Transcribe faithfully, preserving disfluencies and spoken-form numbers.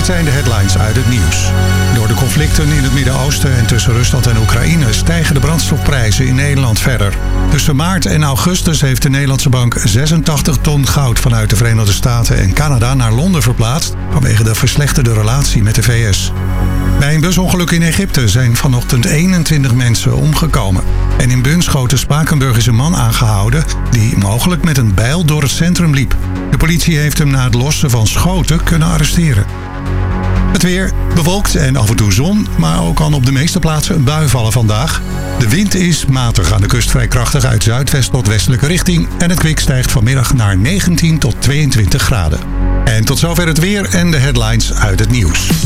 zijn de headlines uit het nieuws. Door de conflicten in het Midden-Oosten en tussen Rusland en Oekraïne stijgen de brandstofprijzen in Nederland verder. Tussen maart en augustus heeft de Nederlandse bank zesentachtig ton goud vanuit de Verenigde Staten en Canada naar Londen verplaatst vanwege de verslechterde relatie met de V S. Bij een busongeluk in Egypte zijn vanochtend eenentwintig mensen omgekomen. En in Bunschoten-Spakenburg is een man aangehouden die mogelijk met een bijl door het centrum liep. De politie heeft hem na het lossen van schoten kunnen arresteren. Het weer bewolkt en af en toe zon, maar ook kan op de meeste plaatsen een bui vallen vandaag. De wind is matig, aan de kust vrij krachtig uit zuidwest tot westelijke richting. En het kwik stijgt vanmiddag naar negentien tot tweeëntwintig graden. En tot zover het weer en de headlines uit het nieuws.